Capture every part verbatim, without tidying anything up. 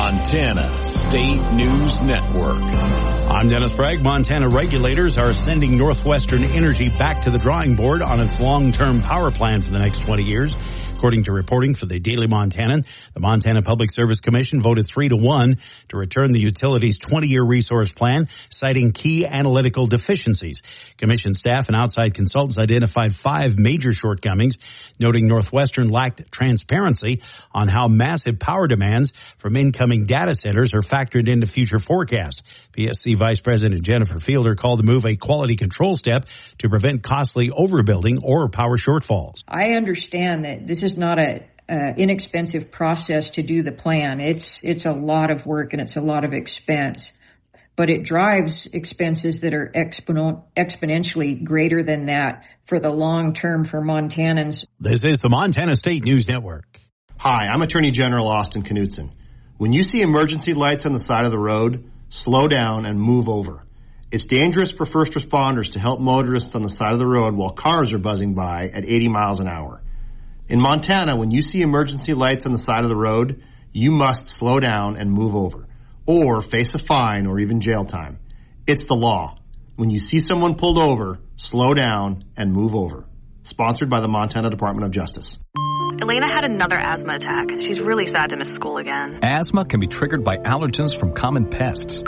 Montana State News Network. I'm Dennis Bragg. Montana regulators are sending Northwestern Energy back to the drawing board on its long-term power plan for the next twenty years. According to reporting for the Daily Montanan, the Montana Public Service Commission voted three to one to return the utility's twenty-year resource plan, citing key analytical deficiencies. Commission staff and outside consultants identified five major shortcomings, noting Northwestern lacked transparency on how massive power demands from incoming data centers are factored into future forecasts. P S C Vice President Jennifer Fielder called the move a quality control step to prevent costly overbuilding or power shortfalls. I understand that this is not a uh, inexpensive process to do the plan. It's it's a lot of work and it's a lot of expense, but it drives expenses that are exponent, exponentially greater than that for the long term for Montanans. This is the Montana State News Network. Hi, I'm Attorney General Austin Knudsen. When you see emergency lights on the side of the road, slow down and move over. It's dangerous for first responders to help motorists on the side of the road while cars are buzzing by at eighty miles an hour. In Montana, when you see emergency lights on the side of the road, you must slow down and move over, or face a fine or even jail time. It's the law. When you see someone pulled over, slow down and move over. Sponsored by the Montana Department of Justice. Elena had another asthma attack. She's really sad to miss school again. Asthma can be triggered by allergens from common pests.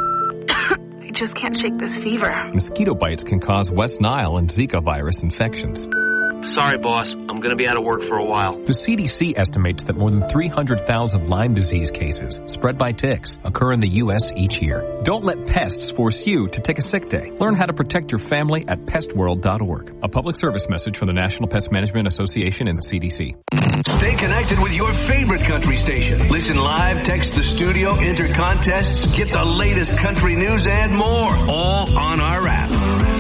I just can't shake this fever. Mosquito bites can cause West Nile and Zika virus infections. Sorry, boss. I'm going to be out of work for a while. The C D C estimates that more than three hundred thousand Lyme disease cases spread by ticks occur in the U S each year. Don't let pests force you to take a sick day. Learn how to protect your family at pest world dot org. A public service message from the National Pest Management Association and the C D C. Stay connected with your favorite country station. Listen live, text the studio, enter contests, get the latest country news and more, all on our app.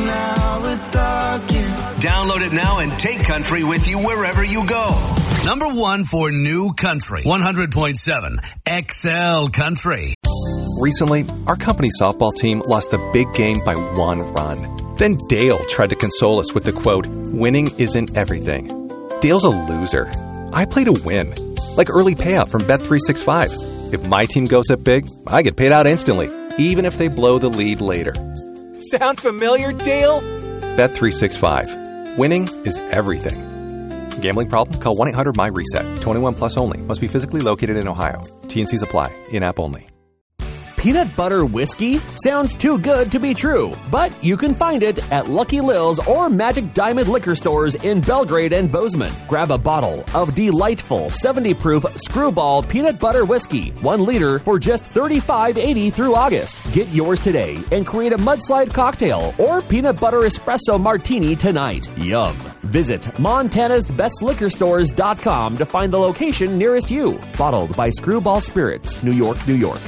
Download it now and take country with you wherever you go. Number one for new country, one hundred point seven X L Country. Recently, our company softball team lost the big game by one run. Then Dale tried to console us with the quote, "Winning isn't everything." Dale's a loser. I play to win. Like early payout from Bet three sixty-five. If my team goes up big, I get paid out instantly, even if they blow the lead later. Sound familiar, Dale? Bet three sixty-five. Winning is everything. Gambling problem? Call one eight hundred M Y reset. twenty-one plus only. Must be physically located in Ohio. T and Cs apply. In-app only. Peanut butter whiskey? Sounds too good to be true, but you can find it at Lucky Lil's or Magic Diamond liquor stores in Belgrade and Bozeman. Grab a bottle of delightful seventy proof Screwball peanut butter whiskey, one liter for just thirty-five eighty through August. Get yours today and create a mudslide cocktail or peanut butter espresso martini tonight. Yum. Visit Montana's Best Liquor Stores dot com to find the location nearest you. Bottled by Screwball Spirits, New York, New York.